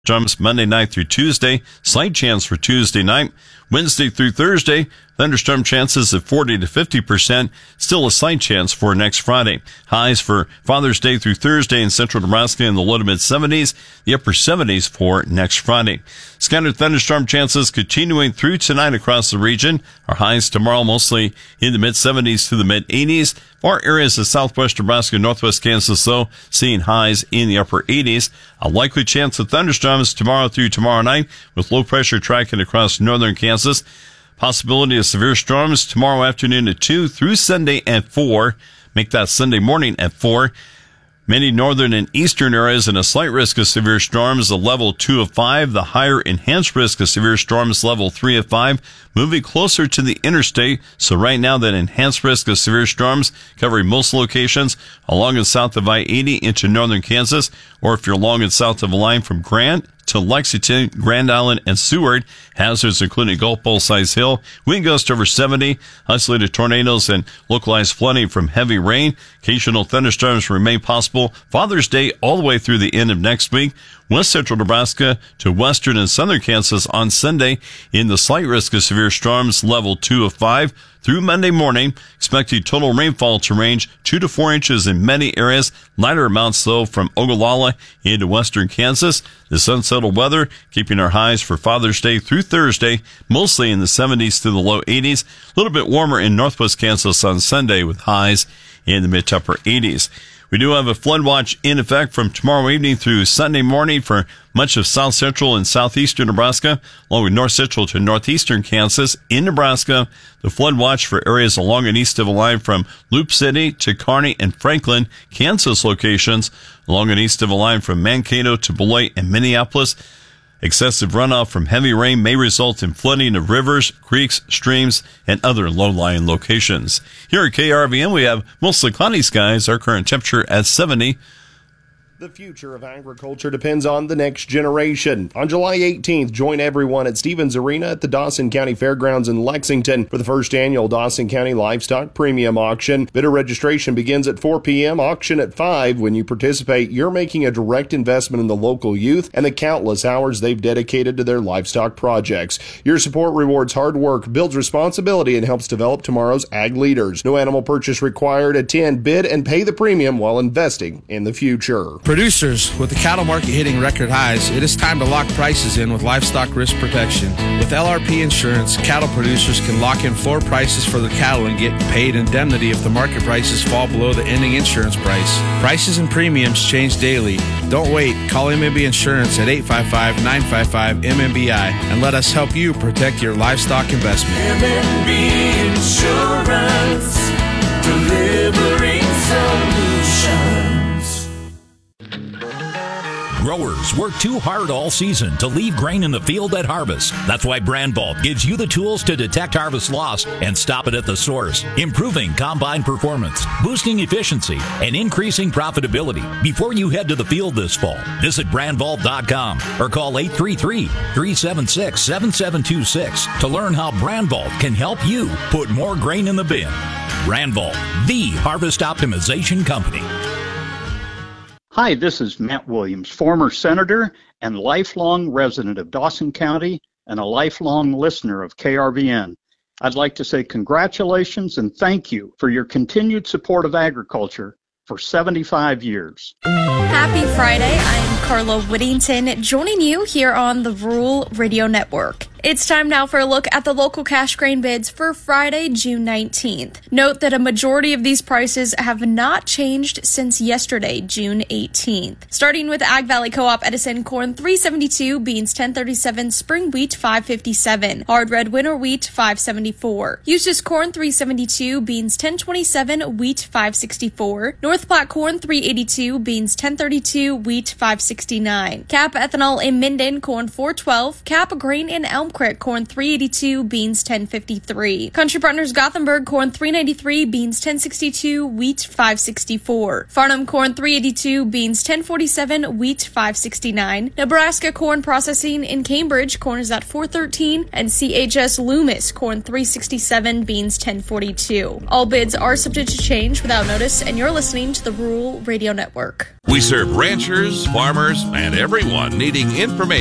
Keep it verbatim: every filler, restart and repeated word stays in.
Thunderstorms Monday night through Tuesday. Slight chance for Tuesday night. Wednesday through Thursday, thunderstorm chances of forty to fifty percent. Still a slight chance for next Friday. Highs for Father's Day through Thursday in central Nebraska in the low to mid seventies. The upper seventies for next Friday. Scattered thunderstorm chances continuing through tonight across the region. Our highs tomorrow mostly in the mid seventies to the mid eighties. Far areas of southwest Nebraska and northwest Kansas, though, seeing highs in the upper eighties. A likely chance of thunderstorms tomorrow through tomorrow night with low pressure tracking across northern Kansas. Possibility of severe storms tomorrow afternoon at two through Sunday at four. Make that Sunday morning at four. Many northern and eastern areas and a slight risk of severe storms, a level two of five. The higher enhanced risk of severe storms, level three of five. Moving closer to the interstate. So right now that enhanced risk of severe storms covering most locations along and south of I eighty into northern Kansas, or if you're along and south of the line from Grant to Lexington, Grand Island, and Seward. Hazards including Gulf Bowl Size Hill. Wind gusts over seventy. Isolated tornadoes and localized flooding from heavy rain. Occasional thunderstorms remain possible Father's Day all the way through the end of next week. West central Nebraska to western and southern Kansas on Sunday in the slight risk of severe storms, level two of five. Through Monday morning, expecting total rainfall to range two to four inches in many areas. Lighter amounts, though, from Ogallala into western Kansas. This unsettled weather keeping our highs for Father's Day through Thursday, mostly in the seventies to the low eighties. A little bit warmer in northwest Kansas on Sunday with highs in the mid to upper eighties. We do have a flood watch in effect from tomorrow evening through Sunday morning for much of south central and southeastern Nebraska, along with north central to northeastern Kansas. In Nebraska, the flood watch for areas along and east of the line from Loop City to Kearney and Franklin, Kansas locations, along and east of the line from Mankato to Beloit and Minneapolis. Excessive runoff from heavy rain may result in flooding of rivers, creeks, streams, and other low-lying locations. Here at K R V N, we have mostly cloudy skies. Our current temperature at seventy. The future of agriculture depends on the next generation. On July eighteenth, join everyone at Stevens Arena at the Dawson County Fairgrounds in Lexington for the first annual Dawson County Livestock Premium Auction. Bidder registration begins at four p.m., auction at five. When you participate, you're making a direct investment in the local youth and the countless hours they've dedicated to their livestock projects. Your support rewards hard work, builds responsibility, and helps develop tomorrow's ag leaders. No animal purchase required. Attend, bid, and pay the premium while investing in the future. Producers, with the cattle market hitting record highs, it is time to lock prices in with livestock risk protection. With L R P Insurance, cattle producers can lock in floor prices for their cattle and get paid indemnity if the market prices fall below the ending insurance price. Prices and premiums change daily. Don't wait. Call M M B Insurance at eight five five, nine five five, M M B I and let us help you protect your livestock investment. M M B Insurance, delivering solutions. Growers work too hard all season to leave grain in the field at harvest. That's why Brandvault gives you the tools to detect harvest loss and stop it at the source, improving combine performance, boosting efficiency, and increasing profitability. Before you head to the field this fall, visit Brandvault dot com or call eight three three, three seven six, seven seven two six to learn how Brandvault can help you put more grain in the bin. Brandvault, the harvest optimization company. Hi, this is Matt Williams, former senator and lifelong resident of Dawson County and a lifelong listener of K R V N. I'd like to say congratulations and thank you for your continued support of agriculture for seventy-five years. Happy Friday. I'm Carla Whittington joining you here on the Rural Radio Network. It's time now for a look at the local cash grain bids for Friday, June nineteenth. Note that a majority of these prices have not changed since yesterday, June eighteenth. Starting with Ag Valley Co-op Edison, corn three seventy-two, beans ten thirty-seven, spring wheat five fifty-seven, hard red winter wheat five seventy-four, Eustis corn three seventy-two, beans ten twenty-seven, wheat five sixty-four, North Platte corn three eighty-two, beans ten thirty-two, wheat five sixty-nine, Cap ethanol in Minden, corn four twelve, Cap grain in Elm Creek, corn three eighty-two, beans ten fifty-three. Country Partners Gothenburg, corn three ninety-three, beans ten sixty-two, wheat five sixty-four. Farnham, corn three eighty-two, beans ten forty-seven, wheat five sixty-nine. Nebraska Corn Processing in Cambridge, corn is at four thirteen, and C H S Loomis, corn three sixty-seven, beans ten forty-two. All bids are subject to change without notice, and you're listening to the Rural Radio Network. We serve ranchers, farmers, and everyone needing information